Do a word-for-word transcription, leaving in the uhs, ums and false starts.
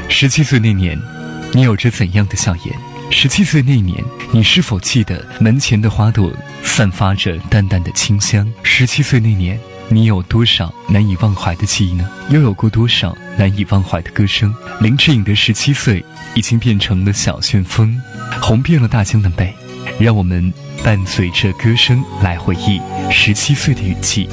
十七岁那年，你有着怎样的笑颜？十七岁那年，你是否记得门前的花朵散发着淡淡的清香？十七岁那年，你有多少难以忘怀的记忆呢？又有过多少难以忘怀的歌声？林志颖的十七岁已经变成了小旋风，红遍了大江南北。让我们伴随着歌声来回忆十七岁的语气。